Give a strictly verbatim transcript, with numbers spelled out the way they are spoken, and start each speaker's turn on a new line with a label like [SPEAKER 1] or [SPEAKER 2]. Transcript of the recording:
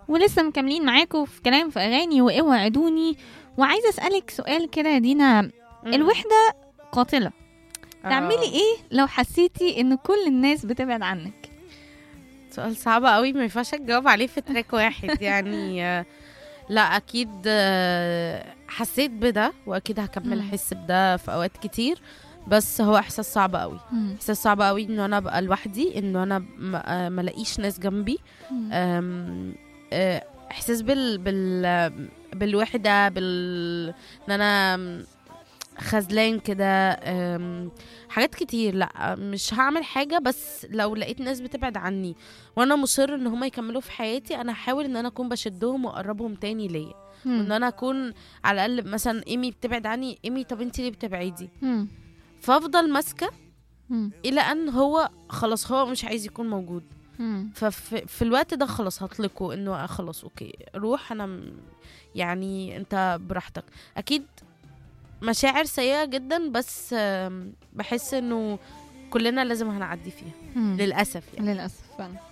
[SPEAKER 1] ولسه مكملين معاكم في كلام في اغاني واوعدوني. وعايزه اسالك سؤال كده يا دينا،
[SPEAKER 2] مم.
[SPEAKER 1] الوحده قاتله،
[SPEAKER 2] آه.
[SPEAKER 1] تعملي ايه لو حسيتي ان كل الناس بتبعد عنك؟
[SPEAKER 2] سؤال صعب قوي، ما ينفعش تجاوب عليه في تراك واحد يعني. آه، لا اكيد، آه، حسيت بده واكيد هكمل
[SPEAKER 1] مم.
[SPEAKER 2] احس بده في اوقات كتير. بس هو احساس صعب قوي،
[SPEAKER 1] مم.
[SPEAKER 2] احساس صعب قوي انه انا ابقى لوحدي، انه انا م- آه، ما الاقيش ناس جنبي.
[SPEAKER 1] مم.
[SPEAKER 2] أم، آه، احساس بال بال بالوحده، بال ان انا خذلان كده. أم، حاجات كتير. لا مش هعمل حاجه، بس لو لقيت ناس بتبعد عني وانا مصر ان هم يكملوا في حياتي، انا هحاول ان انا اكون بشدهم واقربهم تاني ليا. وان
[SPEAKER 1] مم.
[SPEAKER 2] انا اكون على الاقل مثلا ايمي بتبعد عني، ايمي طب انتي ليه بتبعدي؟
[SPEAKER 1] مم.
[SPEAKER 2] فافضل ماسكه
[SPEAKER 1] مم.
[SPEAKER 2] الى ان هو خلاص هو مش عايز يكون موجود.
[SPEAKER 1] مم.
[SPEAKER 2] ففي في الوقت ده خلاص هطلقه انه خلاص اوكي روح، انا م- يعني انت براحتك. اكيد مشاعر سيئة جدا، بس آم، بحس انه كلنا لازم هنعدي فيها
[SPEAKER 1] مم.
[SPEAKER 2] للأسف يعني.
[SPEAKER 1] للاسف فعلا.